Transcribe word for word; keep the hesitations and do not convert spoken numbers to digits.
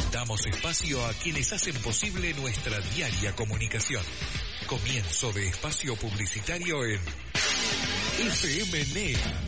Damos espacio a quienes hacen posible nuestra diaria comunicación. Comienzo de espacio publicitario en F M N E A.